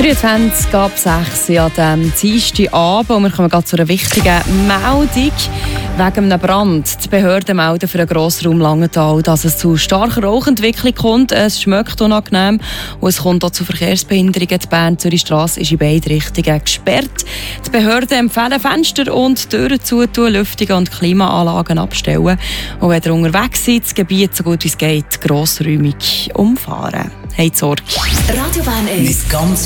23 ab 6 an diesem Dienstagabend. Und wir kommen gerade zu einer wichtigen Meldung. Wegen einem Brand. Die Behörden melden für den Grossraum Langenthal, dass es zu starker Rauchentwicklung kommt. Es schmeckt unangenehm und es kommt auch zu Verkehrsbehinderungen. Die Bern-Zürich-Strasse ist in beide Richtungen gesperrt. Die Behörden empfehlen Fenster und Türen zutun, Lüftungen und Klimaanlagen abstellen. Und wenn ihr unterwegs seid, das Gebiet so gut wie es geht grossräumig umfahren. Habt Sorge. Radio Bern ist ganz